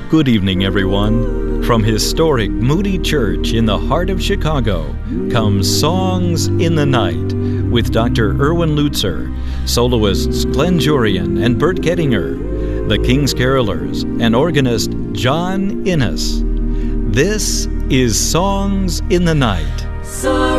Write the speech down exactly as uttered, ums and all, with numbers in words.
Good evening, everyone. From historic Moody Church in the heart of Chicago comes Songs in the Night with Doctor Erwin Lutzer, soloists Glenn Jurian and Bert Gettinger, the King's Carolers, and organist John Innes. This is Songs in the Night.